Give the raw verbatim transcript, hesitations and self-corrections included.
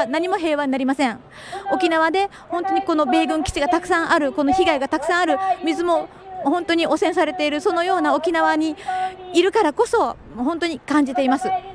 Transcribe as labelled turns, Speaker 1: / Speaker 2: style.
Speaker 1: は何も平和になりません。沖縄で本当にこの米軍基地がたくさんある、この被害がたくさんある、水も本当に汚染されている、そのような沖縄にいるからこそ本当に感じています。